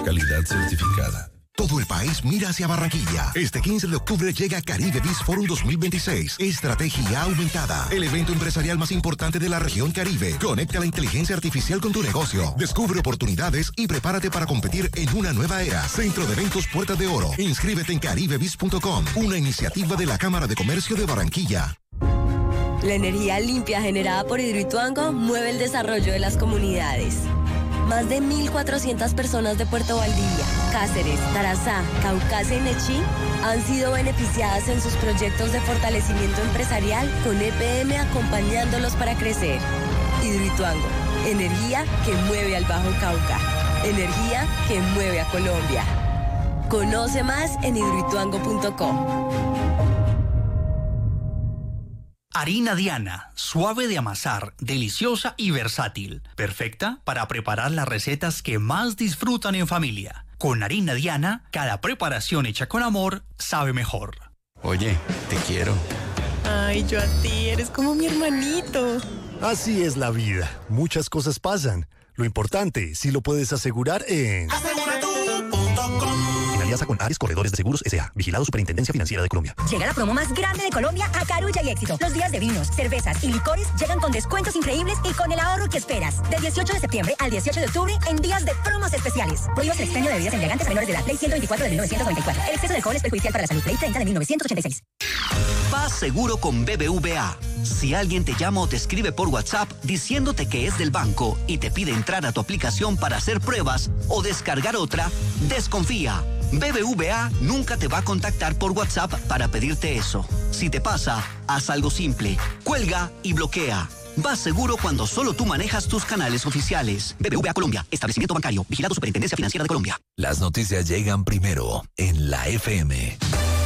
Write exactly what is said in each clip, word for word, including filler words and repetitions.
Calidad certificada. Todo el país mira hacia Barranquilla. Este quince de octubre llega Caribe Biz Forum dos mil veintiséis. Estrategia aumentada. El evento empresarial más importante de la región Caribe. Conecta la inteligencia artificial con tu negocio. Descubre oportunidades y prepárate para competir en una nueva era. Centro de Eventos Puertas de Oro. Inscríbete en caribe biz punto com. Una iniciativa de la Cámara de Comercio de Barranquilla. La energía limpia generada por Hidroituango mueve el desarrollo de las comunidades. Más de mil cuatrocientas personas de Puerto Valdivia, Cáceres, Tarazá, Caucasia y Nechí han sido beneficiadas en sus proyectos de fortalecimiento empresarial con E P M acompañándolos para crecer. Hidroituango, energía que mueve al Bajo Cauca, energía que mueve a Colombia. Conoce más en hidroituango punto com. Harina Diana, suave de amasar, deliciosa y versátil. Perfecta para preparar las recetas que más disfrutan en familia. Con harina Diana, cada preparación hecha con amor sabe mejor. Oye, te quiero. Ay, yo a ti, eres como mi hermanito. Así es la vida. Muchas cosas pasan. Lo importante, si lo puedes asegurar en... asegura tú punto com. En alianza con Ares Corredores de Seguros S A Vigilado Superintendencia Financiera de Colombia. Llega la promo más grande de Colombia a Carulla y Éxito. Los días de vinos, cervezas y licores llegan con descuentos increíbles y con el ahorro que esperas. Del dieciocho de septiembre al dieciocho de octubre en días de promos especiales. Prohíbas el expendio de bebidas embriagantes a menores de edad. Ley ciento veinticuatro de mil novecientos noventa y cuatro. El exceso de alcohol es perjudicial para la salud. Ley treinta de mil novecientos ochenta y seis. Vas seguro con B B V A. Si alguien te llama o te escribe por WhatsApp diciéndote que es del banco y te pide entrar a tu aplicación para hacer pruebas o descargar otra, desconfía. B B V A nunca te va a contactar por WhatsApp para pedirte eso. Si te pasa, haz algo simple. Cuelga y bloquea. Vas seguro cuando solo tú manejas tus canales oficiales. B B V A Colombia, establecimiento bancario, vigilado Superintendencia Financiera de Colombia. Las noticias llegan primero en la F M.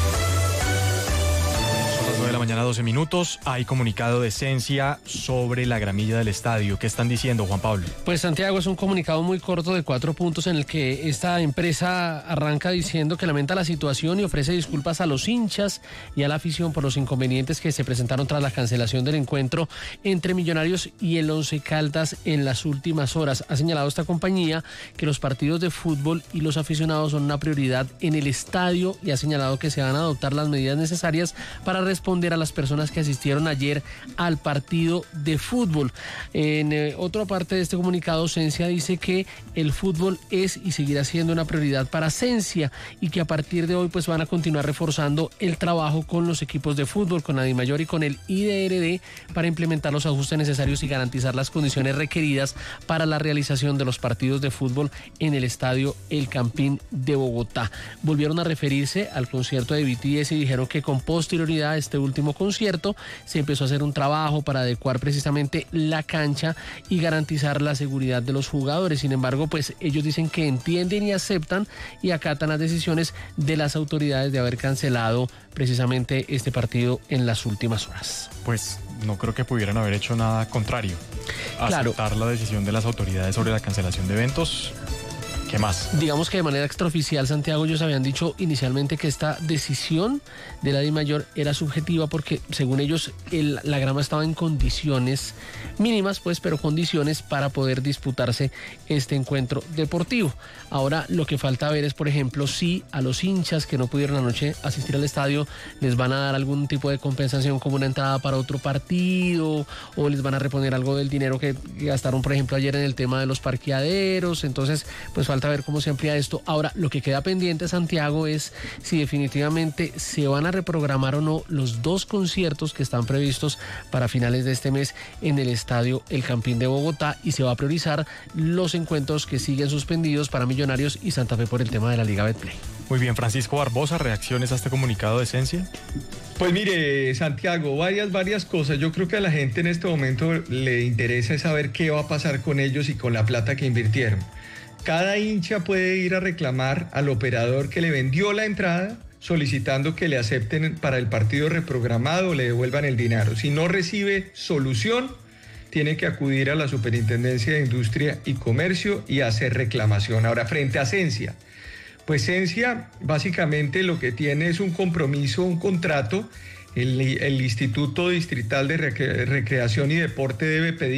nueve de la mañana, doce minutos. Hay comunicado de Esencia sobre la gramilla del estadio. ¿Qué están diciendo, Juan Pablo? Pues Santiago, es un comunicado muy corto de cuatro puntos en el que esta empresa arranca diciendo que lamenta la situación y ofrece disculpas a los hinchas y a la afición por los inconvenientes que se presentaron tras la cancelación del encuentro entre Millonarios y el Once Caldas en las últimas horas. Ha señalado esta compañía que los partidos de fútbol y los aficionados son una prioridad en el estadio y ha señalado que se van a adoptar las medidas necesarias para responder a las personas que asistieron ayer al partido de fútbol. En eh, otra parte de este comunicado, Esencia dice que el fútbol es y seguirá siendo una prioridad para Esencia y que a partir de hoy pues van a continuar reforzando el trabajo con los equipos de fútbol, con Adimayor y con el I D R D para implementar los ajustes necesarios y garantizar las condiciones requeridas para la realización de los partidos de fútbol en el estadio El Campín de Bogotá. Volvieron a referirse al concierto de B T S y dijeron que con posterioridad a este último concierto se empezó a hacer un trabajo para adecuar precisamente la cancha y garantizar la seguridad de los jugadores. Sin embargo, pues ellos dicen que entienden y aceptan y acatan las decisiones de las autoridades de haber cancelado precisamente este partido en las últimas horas. Pues no creo que pudieran haber hecho nada contrario. Claro. Aceptar la decisión de las autoridades sobre la cancelación de eventos. ¿Qué más? Digamos que de manera extraoficial, Santiago, ellos habían dicho inicialmente que esta decisión de la Dimayor era subjetiva porque, según ellos, el, la grama estaba en condiciones mínimas, pues, pero condiciones para poder disputarse este encuentro deportivo. Ahora, lo que falta ver es, por ejemplo, si a los hinchas que no pudieron anoche asistir al estadio les van a dar algún tipo de compensación como una entrada para otro partido o les van a reponer algo del dinero que gastaron, por ejemplo, ayer en el tema de los parqueaderos. Entonces, pues falta a ver cómo se amplía esto. Ahora, lo que queda pendiente, Santiago, es si definitivamente se van a reprogramar o no los dos conciertos que están previstos para finales de este mes en el estadio El Campín de Bogotá y se va a priorizar los encuentros que siguen suspendidos para Millonarios y Santa Fe por el tema de la Liga Betplay. Muy bien, Francisco Barbosa, ¿reacciones a este comunicado de Esencia? Pues mire, Santiago, varias, varias cosas. Yo creo que a la gente en este momento le interesa saber qué va a pasar con ellos y con la plata que invirtieron. Cada hincha puede ir a reclamar al operador que le vendió la entrada solicitando que le acepten para el partido reprogramado o le devuelvan el dinero. Si no recibe solución, tiene que acudir a la Superintendencia de Industria y Comercio y hacer reclamación. Ahora, frente a Esencia, pues Esencia básicamente lo que tiene es un compromiso, un contrato. El, el Instituto Distrital de Recre- Recreación y Deporte debe pedir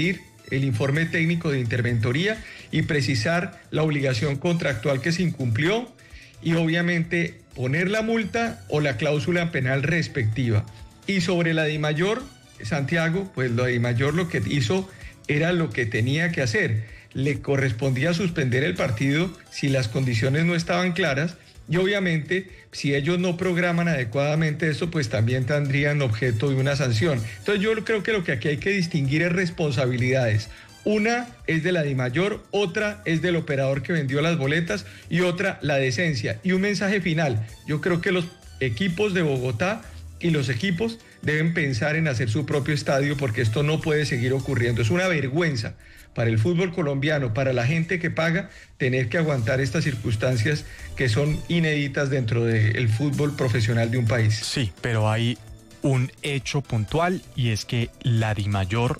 el informe técnico de interventoría y precisar la obligación contractual que se incumplió y obviamente poner la multa o la cláusula penal respectiva. Y sobre la DIMAYOR, Santiago, pues la DIMAYOR lo que hizo era lo que tenía que hacer. Le correspondía suspender el partido si las condiciones no estaban claras y obviamente si ellos no programan adecuadamente esto, pues también tendrían objeto de una sanción. Entonces yo creo que lo que aquí hay que distinguir es responsabilidades. Una es de la DIMAYOR, otra es del operador que vendió las boletas y otra la decencia. Y un mensaje final, yo creo que los equipos de Bogotá y los equipos deben pensar en hacer su propio estadio porque esto no puede seguir ocurriendo. Es una vergüenza para el fútbol colombiano, para la gente que paga, tener que aguantar estas circunstancias que son inéditas dentro del fútbol profesional de un país. Sí, pero hay un hecho puntual y es que la DIMAYOR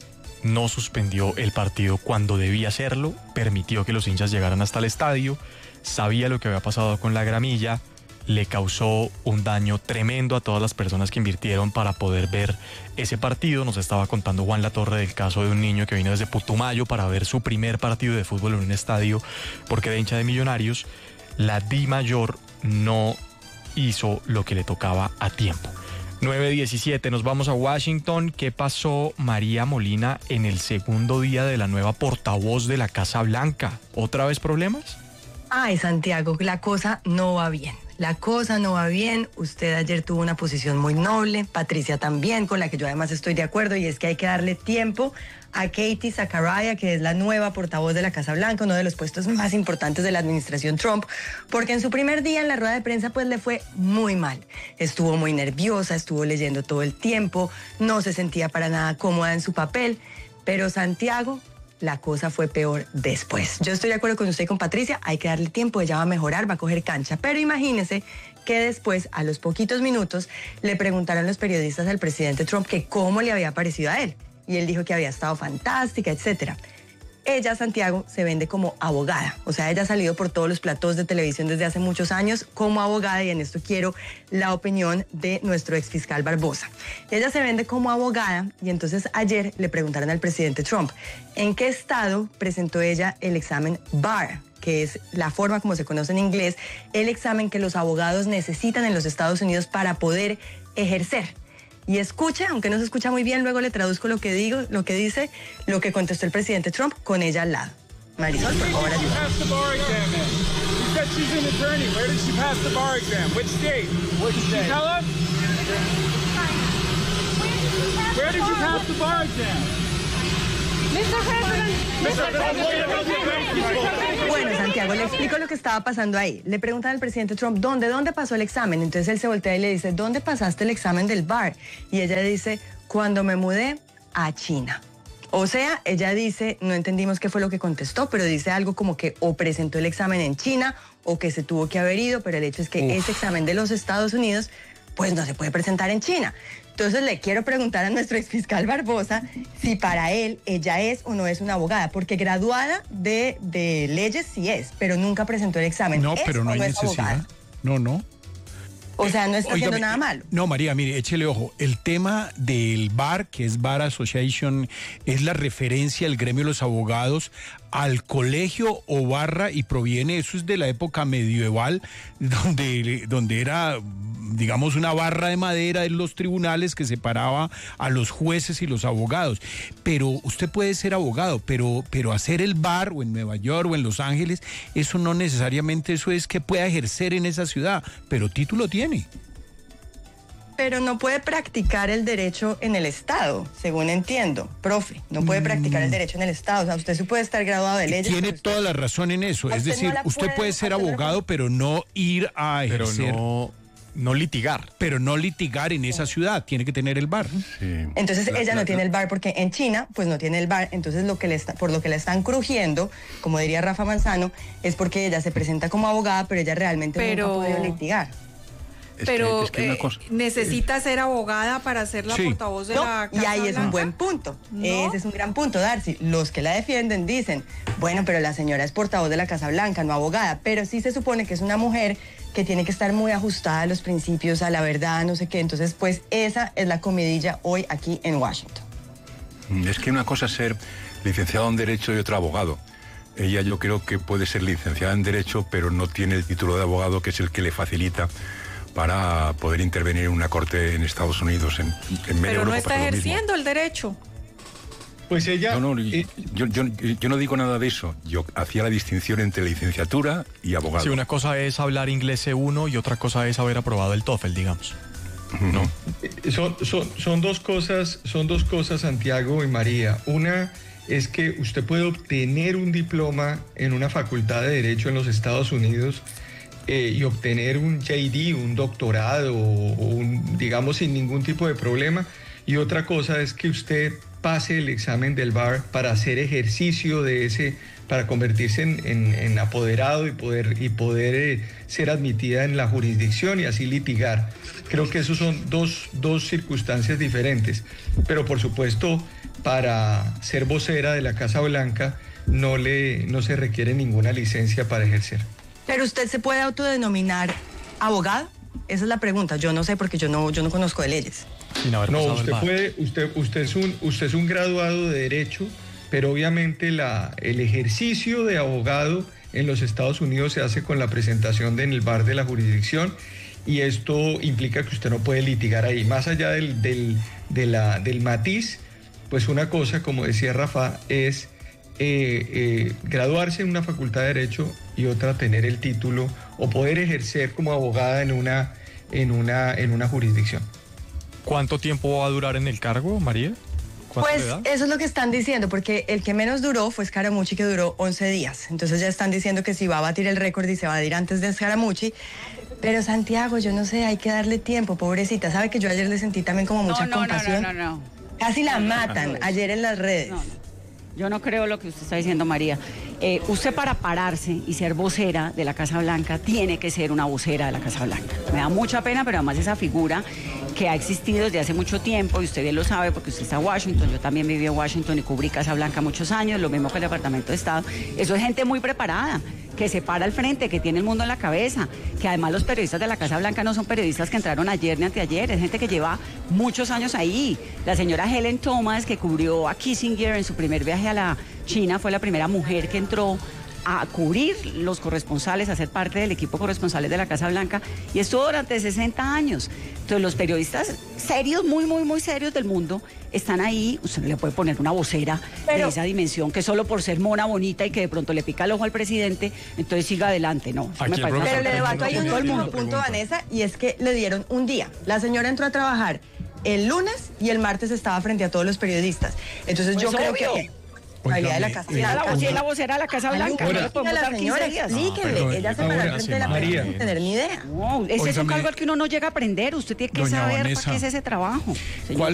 no suspendió el partido cuando debía hacerlo, permitió que los hinchas llegaran hasta el estadio, sabía lo que había pasado con la gramilla, le causó un daño tremendo a todas las personas que invirtieron para poder ver ese partido. Nos estaba contando Juan Latorre del caso de un niño que vino desde Putumayo para ver su primer partido de fútbol en un estadio porque era hincha de Millonarios. La DIMAYOR no hizo lo que le tocaba a tiempo. nueve diecisiete, nos vamos a Washington. ¿Qué pasó, María Molina, en el segundo día de la nueva portavoz de la Casa Blanca? ¿Otra vez problemas? Ay, Santiago, la cosa no va bien. La cosa no va bien. Usted ayer tuvo una posición muy noble, Patricia también, con la que yo además estoy de acuerdo, y es que hay que darle tiempo a Katie Zachariah, que es la nueva portavoz de la Casa Blanca, uno de los puestos más importantes de la administración Trump, porque en su primer día en la rueda de prensa pues le fue muy mal. Estuvo muy nerviosa, estuvo leyendo todo el tiempo, no se sentía para nada cómoda en su papel, pero Santiago, la cosa fue peor después. Yo estoy de acuerdo con usted y con Patricia, hay que darle tiempo, ella va a mejorar, va a coger cancha, pero imagínese que después, a los poquitos minutos, le preguntaron los periodistas al presidente Trump que cómo le había parecido a él, y él dijo que había estado fantástica, etcétera. Ella, Santiago, se vende como abogada, o sea, ella ha salido por todos los platós de televisión desde hace muchos años como abogada, y en esto quiero la opinión de nuestro exfiscal Barbosa. Ella se vende como abogada, y entonces ayer le preguntaron al presidente Trump en qué estado presentó ella el examen bar, que es la forma como se conoce en inglés, el examen que los abogados necesitan en los Estados Unidos para poder ejercer. Y escuche, aunque no se escucha muy bien, luego le traduzco lo que digo, lo que dice, lo que contestó el presidente Trump con ella al lado. Marisol, por favor, ayúdame. Bueno, Santiago, le explico lo que estaba pasando ahí. Le preguntan al presidente Trump, ¿dónde, dónde pasó el examen? Entonces él se voltea y le dice, ¿dónde pasaste el examen del bar? Y ella dice, cuando me mudé a China. O sea, ella dice, no entendimos qué fue lo que contestó, pero dice algo como que o presentó el examen en China o que se tuvo que haber ido, pero el hecho es que Uf. ese examen de los Estados Unidos, pues no se puede presentar en China. Entonces le quiero preguntar a nuestro exfiscal Barbosa si para él ella es o no es una abogada, porque graduada de, de leyes sí es, pero nunca presentó el examen. No, pero no hay necesidad. No, no. O sea, no está haciendo nada malo. No, María, mire, échele ojo. El tema del bar, que es Bar Association, es la referencia al gremio de los abogados al colegio o barra, y proviene, eso es de la época medieval, donde, donde era, digamos, una barra de madera en los tribunales que separaba a los jueces y los abogados. Pero usted puede ser abogado, pero, pero hacer el bar, o en Nueva York o en Los Ángeles, eso no necesariamente eso es que pueda ejercer en esa ciudad, pero título tiene. Pero no puede practicar el derecho en el Estado, según entiendo, profe. No puede practicar el derecho en el Estado. O sea, usted sí puede estar graduado de leyes. Tiene toda la razón en eso. Es decir, no usted puede, puede ser abogado, pero no ir a ejercer. Pero no, no litigar. Pero no litigar en esa ciudad. Tiene que tener el bar. Sí. Entonces la, ella la, no tiene el bar porque en China, pues no tiene el bar. Entonces lo que le está, por lo que le están crujiendo, como diría Rafa Manzano, es porque ella se presenta como abogada, pero ella realmente pero... nunca ha podido litigar. Es Pero que, es que eh, necesita ser abogada para ser la sí. portavoz de no, la Casa Y ahí Blanca. Es un buen punto. ¿No? Ese es un gran punto, Darcy. Los que la defienden dicen, bueno, pero la señora es portavoz de la Casa Blanca, no abogada. Pero sí se supone que es una mujer que tiene que estar muy ajustada a los principios, a la verdad, no sé qué. Entonces, pues esa es la comidilla hoy aquí en Washington. Es que una cosa es ser licenciado en Derecho y otro abogado. Ella yo creo que puede ser licenciada en Derecho, pero no tiene el título de abogado, que es el que le facilita para poder intervenir en una corte en Estados Unidos. En, en pero no está ejerciendo el derecho. Pues ella... No, no, eh, yo, yo, yo no digo nada de eso. Yo hacía la distinción entre licenciatura y abogado. Sí, una cosa es hablar inglés C uno y otra cosa es haber aprobado el TOEFL, digamos. ¿No? Son, son, son dos cosas, son dos cosas, Santiago y María. Una es que usted puede obtener un diploma en una facultad de Derecho en los Estados Unidos eh, y obtener un J D, un doctorado, o, o un, digamos, sin ningún tipo de problema. Y otra cosa es que usted pase el examen del bar para hacer ejercicio de ese, para convertirse en, en, en apoderado y poder, y poder eh, ser admitida en la jurisdicción y así litigar. Creo que esos son dos, dos circunstancias diferentes. Pero por supuesto, para ser vocera de la Casa Blanca no, le, no se requiere ninguna licencia para ejercer. ¿Pero usted se puede autodenominar abogado? Esa es la pregunta. Yo no sé porque yo no, yo no conozco de leyes. No, usted puede, usted, usted es un, usted es un graduado de Derecho, pero obviamente la, el ejercicio de abogado en los Estados Unidos se hace con la presentación de en el bar de la jurisdicción, y esto implica que usted no puede litigar ahí. Más allá del, del, de la, del matiz, pues una cosa, como decía Rafa, es eh, eh, graduarse en una facultad de Derecho y otra tener el título o poder ejercer como abogada en una, en una, en una jurisdicción. ¿Cuánto tiempo va a durar en el cargo, María? Pues eso es lo que están diciendo, porque el que menos duró fue Scaramucci, que duró once días. Entonces ya están diciendo que si va a batir el récord y se va a ir antes de Scaramucci. Pero Santiago, yo no sé, hay que darle tiempo, pobrecita. ¿Sabe que yo ayer le sentí también como mucha no, no, compasión? No, no, no, no. Casi la matan ayer en las redes. No, yo no creo lo que usted está diciendo, María. Eh, usted para pararse y ser vocera de la Casa Blanca tiene que ser una vocera de la Casa Blanca. Me da mucha pena, pero además esa figura que ha existido desde hace mucho tiempo, y usted bien lo sabe porque usted está en Washington, yo también viví en Washington y cubrí Casa Blanca muchos años, lo mismo que el Departamento de Estado. Eso es gente muy preparada, que se para al frente, que tiene el mundo en la cabeza, que además los periodistas de la Casa Blanca no son periodistas que entraron ayer ni anteayer, es gente que lleva muchos años ahí. La señora Helen Thomas, que cubrió a Kissinger en su primer viaje a la China, fue la primera mujer que entró a cubrir los corresponsales, a ser parte del equipo corresponsales de la Casa Blanca, y estuvo durante sesenta años. Entonces los periodistas serios, muy, muy, muy serios del mundo, están ahí. Usted no le puede poner una vocera Pero, de esa dimensión que solo por ser mona bonita y que de pronto le pica el ojo al presidente, entonces siga adelante, no. Me Pero le debato ahí un último punto, Vanessa, y es que le dieron un día. La señora entró a trabajar el lunes y el martes estaba frente a todos los periodistas. Entonces pues yo creo obvio. que... Oiga, de la Casa Blanca. La, voz, la vocera de la Casa Blanca. Ahora, no le podemos dar quince días. Explíquele, ella se paró al frente de la prensa sin tener ni idea. No, ese Oígame, es un cargo al que uno no llega a aprender. Usted tiene que saber Vanessa, para qué es ese trabajo. ¿Cuál,